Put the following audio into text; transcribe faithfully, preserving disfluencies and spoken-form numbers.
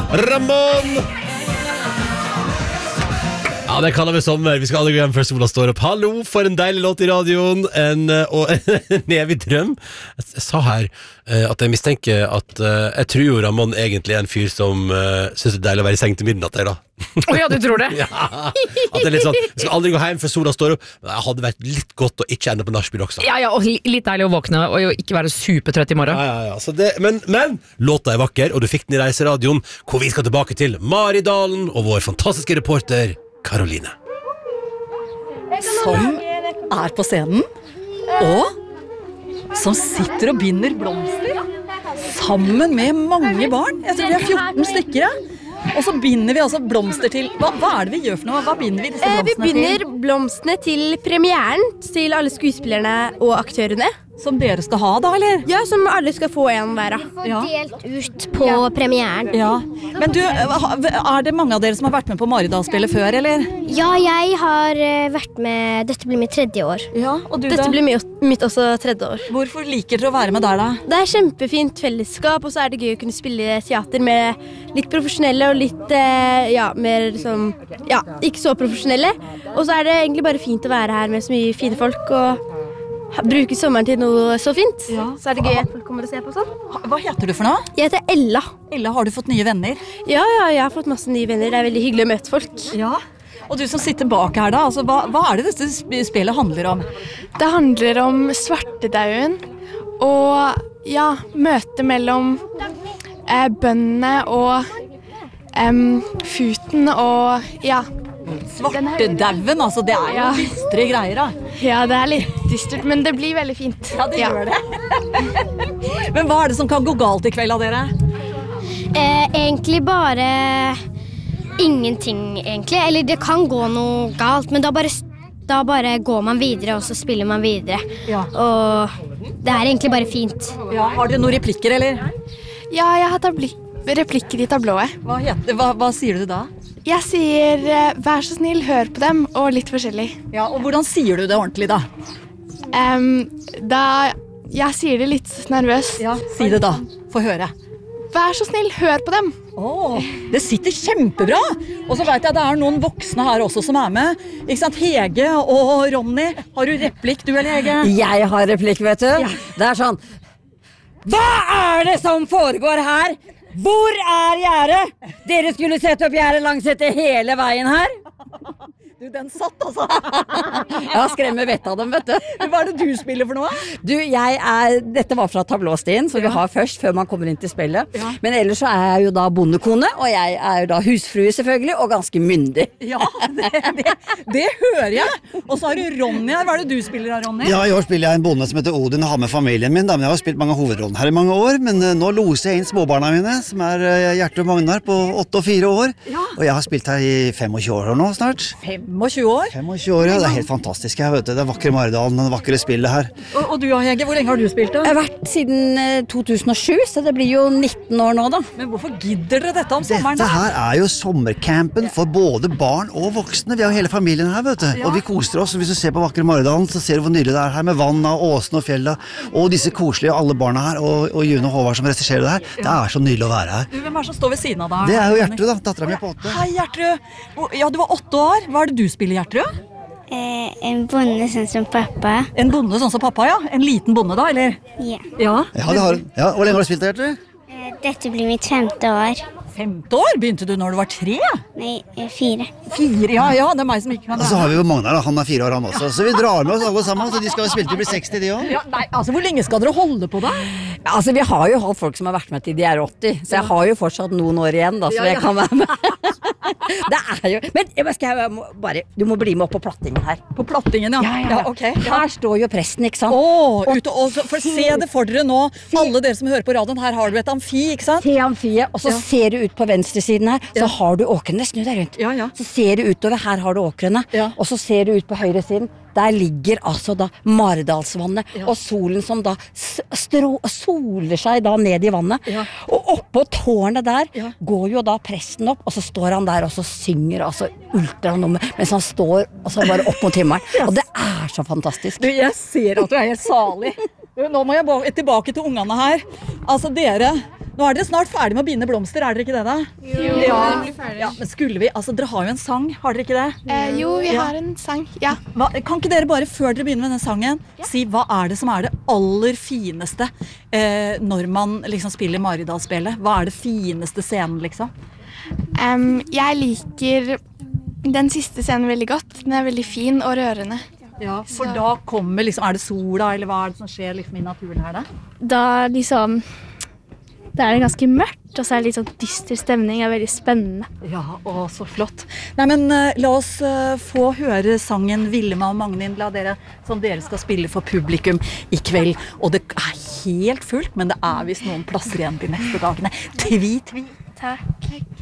Ramón! Ja, det kaller vi sommer. Vi skal aldri gå hjem før sola står opp. Hallo, for en deilig låt i radioen. En, og en evig drøm. Jeg sa her uh, at jeg mistenker at uh, jeg tror jo Ramón egentlig er en fyr som uh, synes det er deilig å være i seng til midnatt. Da. Å ja, du tror det? Ja, at det er litt sånn, vi skal aldri gå hjem før sola står opp. Men det hadde vært litt godt å ikke ende på nachspiel også. Ja, ja, og litt deilig å våkne og jo ikke være supertrøtt i morgen. Ja, ja, ja. Så det, men, men låta er vakker, og du fikk den i Reiseradioen, hvor vi skal tilbake til Maridalen og vår fantastiske reporter Karoline. Som er på scenen, og som sitter og binder blomster sammen med mange barn. Jeg tror vi er fjorten stykker, ja. Og så binder vi altså blomster til hva, hva er det vi gjør for noe? Hva binder vi disse blomstene til? Vi binder blomstene til premieren til alle skuespillerne og aktørene. Som dere skal ha da, eller? Ja, som alle skal få en hver. Ja. Delt ut på ja. premieren. Ja. Men du, er det mange av dere som har vært med på Maridalsspillet før, eller? Ja, jeg har vært med, dette blir mitt tredje år. Ja, og du dette da? blir mitt, mitt også tredje år. Hvorfor liker dere å være med der da? Det er kjempefint fellesskap, og så er det gøy å kunne spille teater med litt profesjonelle og litt, ja, mer liksom, ja, ikke så profesjonelle. Og så er det egentlig bare fint å være her med så mye fine folk, og bruke sommeren til noe så fint. Ja. Så er det gøy at folk kommer og ser på sånn. Hva heter du for noe? Jeg heter Ella. Ella, har du fått nye venner? Ja, ja, jeg har fått masse nye venner. Det er veldig hyggelig å møte folk. Ja. Og du som sitter bak her da, altså, hva, hva er det dette spillet handler om? Det handler om svartedauden og ja, møte mellom eh, bøndene og eh, futen og ja. Svartedauden, altså det er jo ja. dystre greier da. Ja, det er litt dystert, men det blir veldig fint. Ja, det ja. gjør det. Men hva er det som kan gå galt i kveld av dere? Eh, egentlig bare ingenting, egentlig. Eller det kan gå noe galt, men da bare, da bare går man videre, og så spiller man videre. Ja. Og det er egentlig bare fint. Ja, har dere noen replikker, eller? Ja, jeg har tabli- replikker i tablået. Hva, heter, hva, hva sier du da? Jeg sier, vær så snill, hør på dem, og litt forskjellig. Ja, og hvordan sier du det ordentlig da? Um, da, jeg sier det litt nervøs. Ja, si det da, få høre. Vær så snill, hør på dem. Åh, det sitter kjempebra. Og så vet jeg det er noen voksne her også som er med. Ikke sant, Hege og Ronny. Har du replikk, du eller Hege? Jeg har replikk, vet du. Ja. Det er sånn, hva er det som foregår her? Hvor er gjerdet? Dere skulle sette opp gjerdet langs etter hele veien her. Du, den satt altså. Jeg skremmer vettet av dem, vet du. Hva er det du spiller for noe? Du, jeg er, dette var fra tablåstien, så ja. vi har først før man kommer inn til spillet. Ja. Men ellers så er jeg jo da bondekone, og jeg er jo da husfrue selvfølgelig, og ganske myndig. Ja, det, det, det hører jeg. Og så har du Ronny her. Hva er det du spiller av, Ronny? Ja, i år spiller jeg en bonde som heter Odin og har med familien min. Da. Men jeg har spilt mange hovedroller her i mange år, men uh, nå loser jeg inn småbarna mine, som er uh, Hjerte og Magnar på åtte og fire år. Ja. Og jeg har spilt her i femogtjue år nå snart. femogtjue år? femogtjue år, ja. Det er helt fantastisk. Jeg vet det. Det er vakre Maridalen, det vakre spillet her. Og, og du, Hege, hvor lenge har du spilt da? Jeg har vært siden uh, to tusen og sju, så det blir jo nitten år nå da. Men hvorfor gidder dere dette om sommeren? Dette her er jo sommercampen for både barn og voksne. Vi har jo hele familien her, vet du. Ja. Og vi koser oss. Og hvis du ser på vakre Maridalen, så ser du hvor nydelig det er her med vann av åsen og fjella, og disse koselige alle barna her, og, og June og Håvard som regisserer det her. Det er så nydelig å være her. Du, hvem er som står ved siden av deg? Det er jo Gjertrud da, datteren min på åtte. Hei Gjertrud. Ja, du var åtte år. Hva er det du spiller, Gjertrud? Eh, en bonde sånn som pappa. En bonde sånn som pappa, ja? En liten bonde da, eller? Ja. Ja, ja, det har, ja. Hvor lenge har du spilt det, Gjertrud? Eh, dette blir mitt femte år. Femte år? Begynte du når du var tre? Nei, fire. Fire, ja, ja, det er meg som ikke kan det. Og så har vi jo Magnar, han er fire år han også. Så vi drar med oss alle sammen, så de skal jo spille til å bli seksti, de også. Ja, nei, altså, hvor lenge skal dere holde på da? Altså, vi har jo hatt folk som har vært med til de er åtti, så jeg har jo fortsatt noen år igjen da, så ja, ja. jeg kan være med. Det er jo, men jeg skal jeg må bare, du må bli med opp på plattingen her. På plattingen, ja. Ja, ja, ja. Ja, okay, ja. Her står jo presten, ikke sant? Åh, oh, ute, og, for se det for dere nå, alle dere som hører på radioen, her har du et amfi, ikke sant? Se amfiet, og så ja. ser du ut på venstre siden her, så ja. har du åkrene, snu deg rundt. Ja, ja. Så ser du utover, her har du åkrene, ja. og så ser du ut på høyre siden, der ligger altså da Maridalsvannet, ja. og solen som da strå, soler seg da ned i vannet. Ja. Og oppå tårnet der ja. går jo da presten opp, og så står han der og så synger altså ultranummer, mens han står og så bare opp mot himmelen. Yes. Og det er så fantastisk. Du, jeg ser at du er helt salig. Nå må jeg tilbake til ungene her. Altså dere, Nå er dere snart ferdig med å binde blomster, er dere ikke det da? Jo, ja. vi blir ferdig. Ja, men skulle vi, altså dere har jo en sang, har dere ikke det? Eh, jo, vi Ja. har en sang, ja. Hva, kan ikke dere bare, før dere begynner med denne sangen, si hva er det som er det aller fineste eh, når man liksom spiller Maridalsspillet? Hva er det fineste scenen liksom? Em, jeg liker den siste scenen veldig godt. Den er veldig fin og rørende. Ja, for da kommer liksom, er det sola, eller hva er det som skjer liksom i naturen her da? Da liksom Det er ganske mørkt, og så er det litt sånn dyster stemning. Det er veldig spennende. Ja, å, så flott. Nei, men uh, la oss uh, få høre sangen Vilma og Magnin, la dere, som dere skal spille for publikum i kveld. Og det er helt fullt, men det er vist noen plasser igjen de neste dagene. Tvi, tvi. Takk.